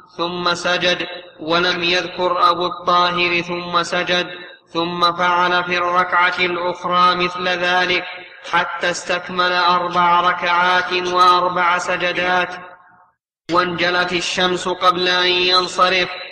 ثم سجد، ولم يذكر أبو الطاهر ثم سجد، ثم فعل في الركعة الأخرى مثل ذلك حتى استكمل 4 ركعات و4 سجدات. وانجلت الشمس قبل أن ينصرف،